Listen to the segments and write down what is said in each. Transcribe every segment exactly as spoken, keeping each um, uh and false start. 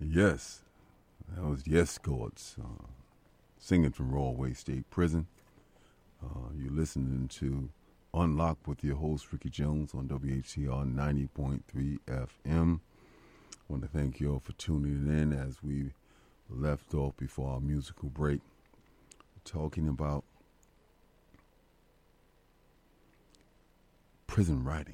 Yes, that was the Escorts uh, singing from Royal State Prison. Uh, you're listening to Unlocked with your host, Ricky Jones, on W H C R ninety point three F M. I want to thank you all for tuning in as we left off before our musical break, talking about prison writings.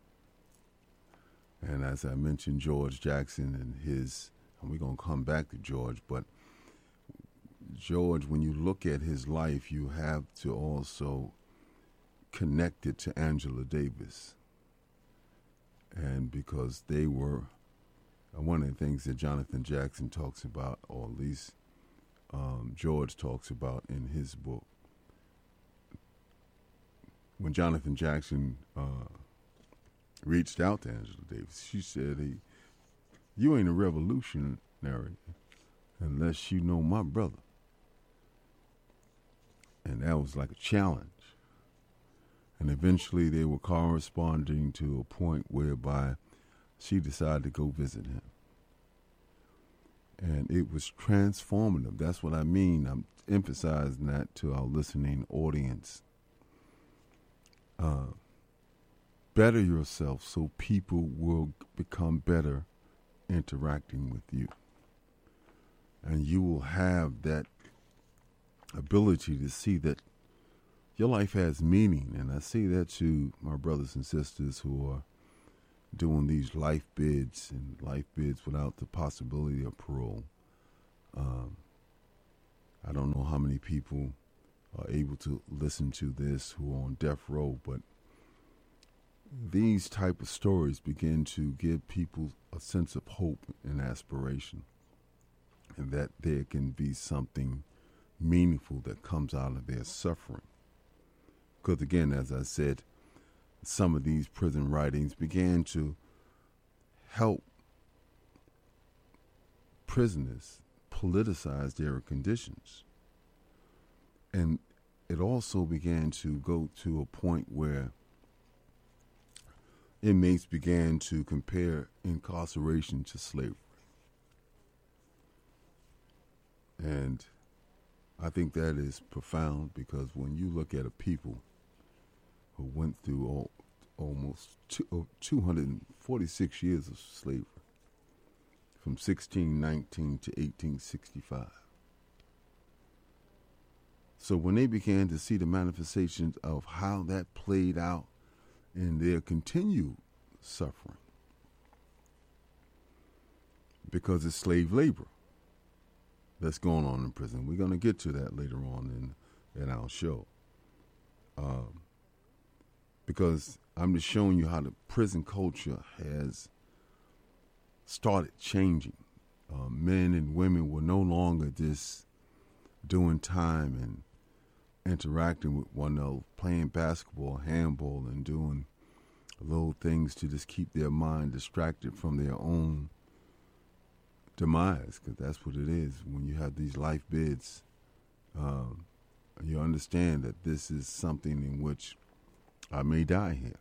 And as I mentioned, George Jackson and his, and we're going to come back to George, but George, when you look at his life, you have to also connect it to Angela Davis. And because they were, uh, one of the things that Jonathan Jackson talks about, or at least um, George talks about in his book, when Jonathan Jackson uh, reached out to Angela Davis, she said, hey, you ain't a revolutionary unless you know my brother. And that was like a challenge. And eventually they were corresponding to a point whereby she decided to go visit him. And it was transformative. That's what I mean. I'm emphasizing that to our listening audience. Uh, better yourself so people will become better interacting with you. And you will have that ability to see that your life has meaning. And I say that to my brothers and sisters who are doing these life bids and life bids without the possibility of parole. Um, I don't know how many people are able to listen to this who are on death row, but these type of stories begin to give people a sense of hope and aspiration, and that there can be something meaningful that comes out of their suffering. Because again, as I said, some of these prison writings began to help prisoners politicize their conditions. And it also began to go to a point where inmates began to compare incarceration to slavery. And I think that is profound, because when you look at a people who went through all, almost two, oh, two hundred forty-six years of slavery, from sixteen nineteen to eighteen sixty-five. So when they began to see the manifestations of how that played out in their continued suffering, because it's slave labor that's going on in prison. We're going to get to that later on in, in our show. Um, because I'm just showing you how the prison culture has started changing. Uh, men and women were no longer just doing time and interacting with one another, playing basketball, handball, and doing little things to just keep their mind distracted from their own demise, because that's what it is. When you have these life bids, um, you understand that this is something in which I may die here.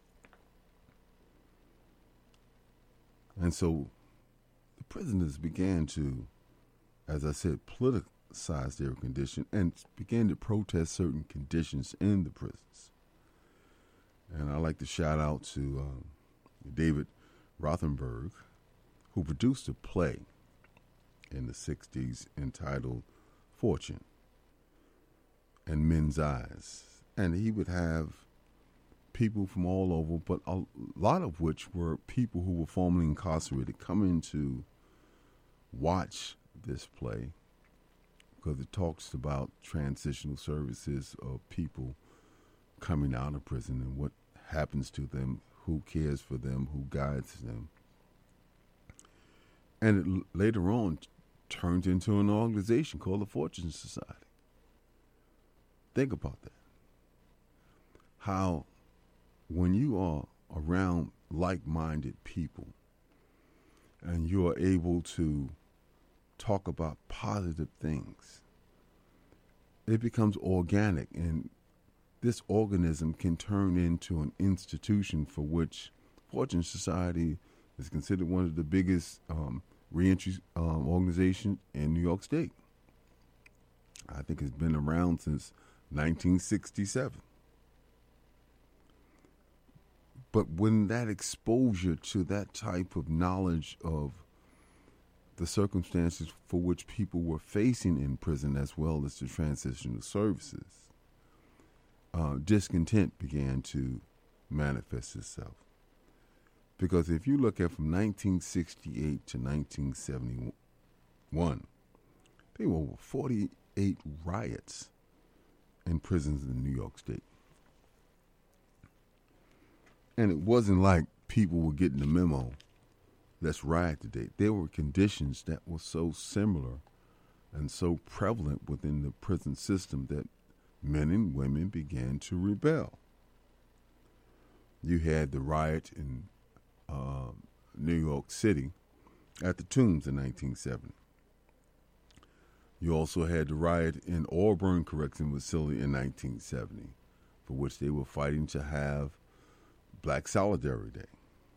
And so the prisoners began to, as I said, politicize their condition and began to protest certain conditions in the prisons. And I'd like to shout out to um, David Rothenberg, who produced a play in the sixties entitled Fortune and Men's Eyes. And he would have people from all over, but a lot of which were people who were formerly incarcerated, come in to watch this play, because it talks about transitional services of people coming out of prison and what happens to them, who cares for them, who guides them. And it l- later on t- turned into an organization called the Fortune Society. Think about that. How when you are around like-minded people and you are able to talk about positive things, it becomes organic, and this organism can turn into an institution for which Fortune Society is considered one of the biggest um, reentry um, organization in New York State. I think it's been around since nineteen sixty-seven. But when that exposure to that type of knowledge of the circumstances for which people were facing in prison, as well as the transitional services, uh, discontent began to manifest itself. Because if you look at from nineteen sixty-eight to nineteen seventy-one, there were over forty-eight riots in prisons in New York State. And it wasn't like people were getting the memo, let's riot today. There were conditions that were so similar and so prevalent within the prison system that men and women began to rebel. You had the riot in uh, New York City at the Tombs in nineteen seventy. You also had the riot in Auburn Correctional Facility in nineteen seventy, for which they were fighting to have Black Solidarity Day.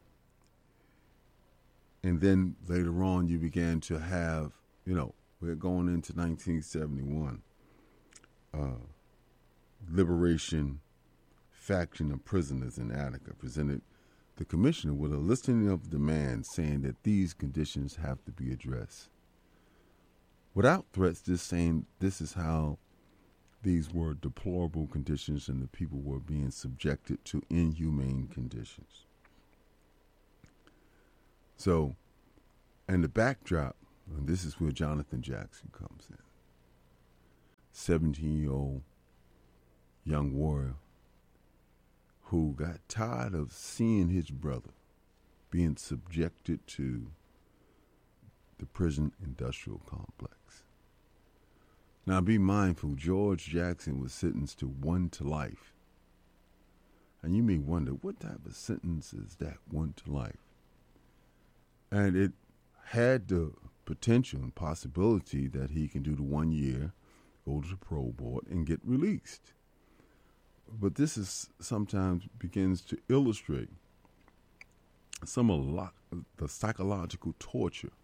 And then later on, you began to have, you know, we're going into nineteen seventy-one, uh, Liberation Faction of Prisoners in Attica presented the commissioner with a listing of demands saying that these conditions have to be addressed. Without threats, just saying this is how these were deplorable conditions and the people were being subjected to inhumane conditions. So, and the backdrop, and this is where Jonathan Jackson comes in. seventeen-year-old young warrior who got tired of seeing his brother being subjected to the prison industrial complex. Now, be mindful, George Jackson was sentenced to one to life. And you may wonder, what type of sentence is that, one to life? And it had the potential and possibility that he can do the one year, go to the parole board, and get released. But this is sometimes begins to illustrate some of lo- the psychological torture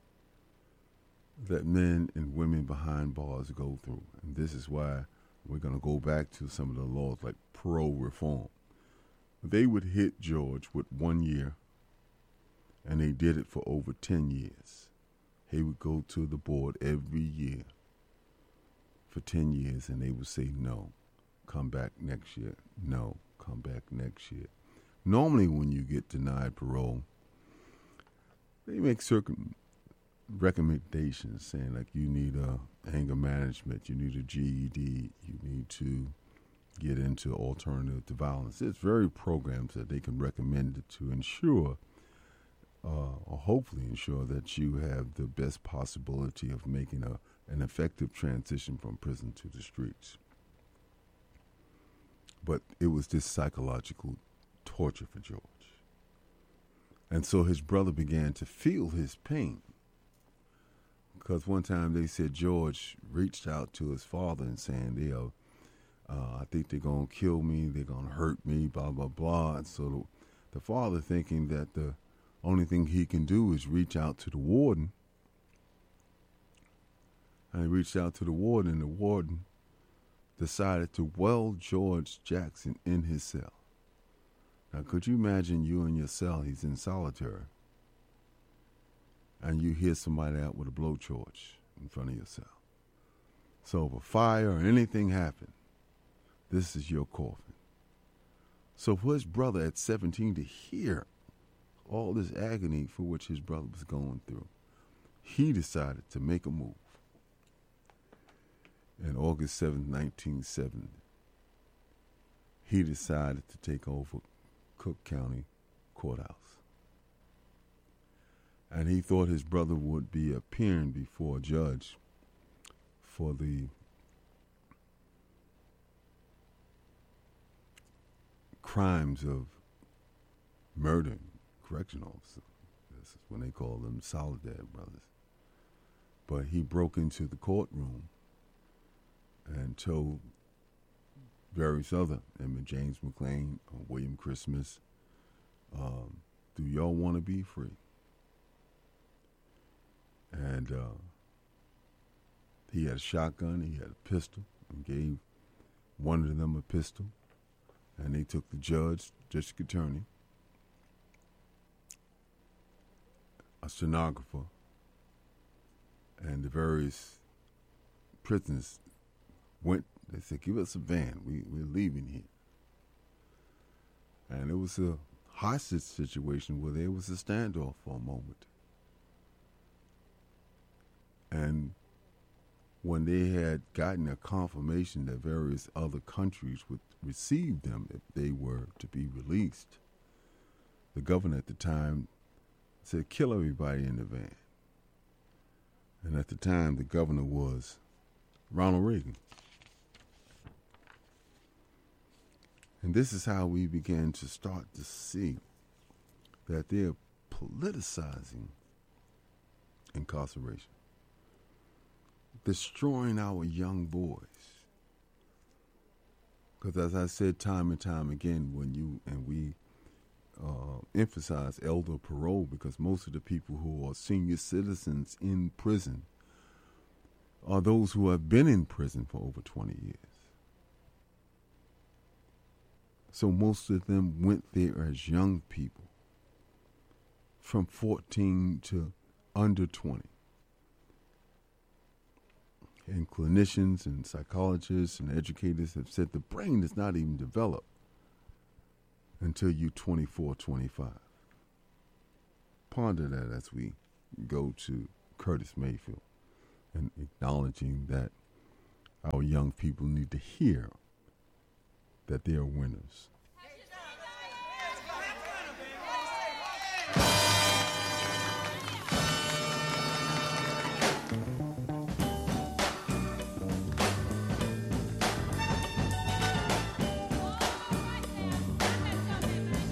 that men and women behind bars go through. And this is why we're going to go back to some of the laws like parole reform. They would hit George with one year, and they did it for over ten years. He would go to the board every year for ten years, and they would say, no, come back next year. No, come back next year. Normally when you get denied parole, they make certain recommendations saying like you need a anger management, you need a G E D, you need to get into alternative to violence. There's very programs that they can recommend to ensure uh, or hopefully ensure that you have the best possibility of making a an effective transition from prison to the streets. But it was this psychological torture for George. And so his brother began to feel his pain. Because one time they said George reached out to his father and saying, they are, uh, I think they're going to kill me, they're going to hurt me, blah, blah, blah. And so the, the father, thinking that the only thing he can do is reach out to the warden. And he reached out to the warden, and the warden decided to weld George Jackson in his cell. Now, could you imagine you in your cell, he's in solitary, and you hear somebody out with a blowtorch in front of your cell. So if a fire or anything happened, this is your coffin. So for his brother at seventeen to hear all this agony for which his brother was going through, he decided to make a move. And August seventh, nineteen seventy, he decided to take over Cook County Courthouse. And he thought his brother would be appearing before a judge for the crimes of murder, correctional officer. This is when they call them Soledad brothers. But he broke into the courtroom and told various other, Emmett James McClain, uh, William Christmas, um, do y'all want to be free? And uh, he had a shotgun, he had a pistol, and gave one of them a pistol. And they took the judge, district attorney, a stenographer, and the various prisoners went. They said, give us a van. We, we're leaving here. And it was a hostage situation where there was a standoff for a moment. And when they had gotten a confirmation that various other countries would receive them if they were to be released, the governor at the time said, kill everybody in the van. And at the time, the governor was Ronald Reagan. And this is how we began to start to see that they're politicizing incarceration, destroying our young boys. Because as I said time and time again, when you and we uh, emphasize elder parole, because most of the people who are senior citizens in prison are those who have been in prison for over twenty years. So most of them went there as young people, from fourteen to under twenty. And clinicians and psychologists and educators have said the brain is not even developed until you're twenty-four, twenty-five. Ponder that as we go to Curtis Mayfield and acknowledging that our young people need to hear that they are winners.